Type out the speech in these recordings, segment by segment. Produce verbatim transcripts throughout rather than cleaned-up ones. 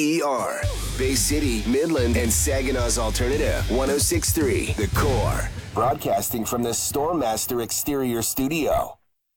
E R. Bay City, Midland, and Saginaw's Alternative. one oh six point three The Core. Broadcasting from the Stormmaster Exterior Studio.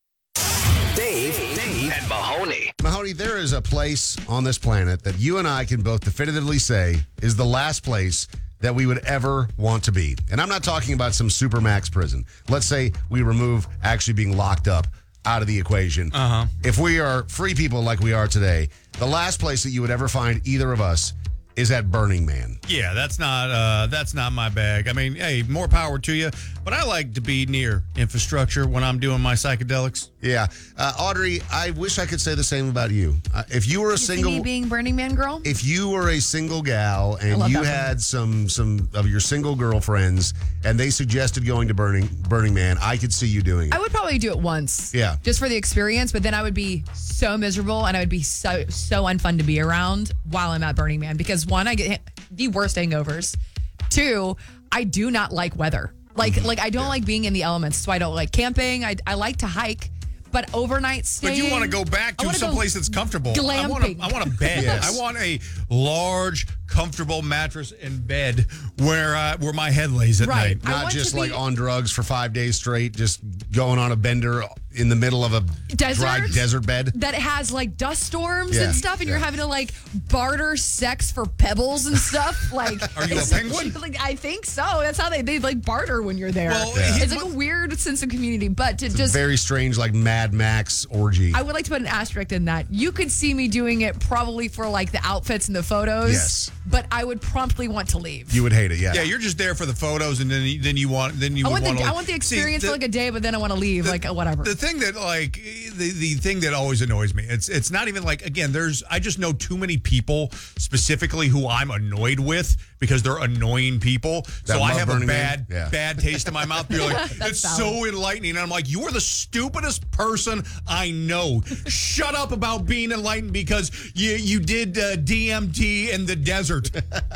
Dave, Dave, and Mahoney. Mahoney, there is a place on this planet that you and I can both definitively say is the last place that we would ever want to be. And I'm not talking about some supermax prison. Let's say we remove actually being locked up out of the equation. Uh-huh. If we are free people like we are today, the last place that you would ever find either of us is at Burning Man. Yeah, that's not uh, that's not my bag. I mean, hey, more power to you. But I like to be near infrastructure when I'm doing my psychedelics. Yeah. Uh, Audrey, I wish I could say the same about you. Uh, if you were a You see single... me being Burning Man girl? If you were a single gal and love you that had some some of your single girlfriends and they suggested going to Burning Burning Man, I could see you doing it. I would probably do it once. Yeah. Just for the experience, but then I would be so miserable and I would be so so unfun to be around while I'm at Burning Man because one, I get the worst hangovers. Two, I do not like weather. Like like I don't Yeah. like being in the elements, so I don't like camping. I I like to hike, but overnight staying. But you want to go back I to wanna some go place that's comfortable. I want, a, glamping. I want a bed. Yes. I want a large, comfortable mattress and bed where uh, where my head lays at Right. night. I Not want just to like be- on drugs for five days straight, just going on a bender in the middle of a Desert? dry desert bed. that has like dust storms Yeah, and stuff, and you're yeah. having to like barter sex for pebbles and stuff. Like, Are you a it's- penguin? Like, I think so. That's how they they like barter when you're there. Well, Yeah. It's like a weird sense of community, but to just. Very strange, like Mad Max orgy. I would like to put an asterisk in that. You could see me doing it probably for like the outfits and the photos. Yes. But I would promptly want to leave. you would hate it, yeah. Yeah, you're just there for the photos, and then you, then you want then you I would want the want to. I want the experience See, for like a day, but then I want to leave. the- like whatever. The thing that like the the thing that always annoys me. It's it's not even like again. There's I just know too many people specifically who I'm annoyed with because they're annoying people. That so I love have a Burning Man? bad Yeah. bad taste in my mouth. You're like That's it's valid. so enlightening, and I'm like you are the stupidest person I know. Shut up about being enlightened because you you did uh, D M T in the desert.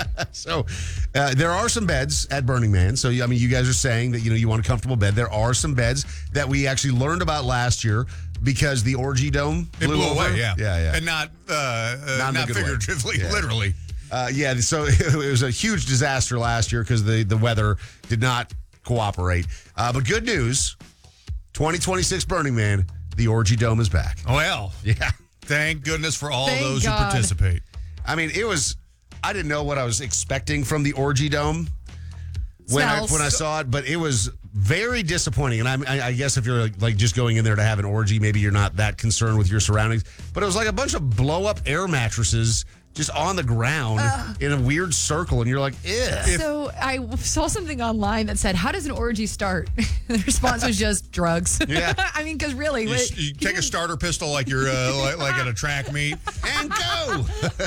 So uh, there are some beds at Burning Man. So, I mean, you guys are saying that, you know, you want a comfortable bed. There are some beds that we actually learned about last year because the Orgy Dome It blew, blew over. away, yeah, Yeah, yeah. and not uh, uh, Not in not, a good way. figuratively, Yeah. literally. Uh, yeah, so it was a huge disaster last year because the, the weather did not cooperate. Uh, but good news, twenty twenty-six Burning Man, the Orgy Dome is back. Well, Yeah. thank goodness for all Thank those God. who participate. I mean, it was, I didn't know what I was expecting from the Orgy Dome when I, Smells. when I saw it, but it was very disappointing. And I, I, I guess if you're like, like just going in there to have an orgy, maybe you're not that concerned with your surroundings. But it was like a bunch of blow up air mattresses just on the ground in a weird circle. And you're like, ew. So I saw something online that said, "How does an orgy start?" The response was just drugs. Yeah. I mean, because really, You, what- you take a starter pistol like you're uh, like, like at a track meet. And go.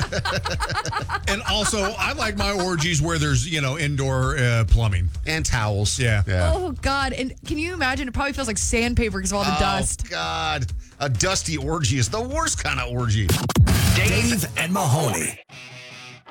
And also, I like my orgies where there's, you know, indoor uh, plumbing. And towels. Yeah. Yeah. oh God! And can you imagine? It probably feels like sandpaper because of all the Oh, dust. God. A dusty orgy is the worst kind of orgy. Dave and Mahoney.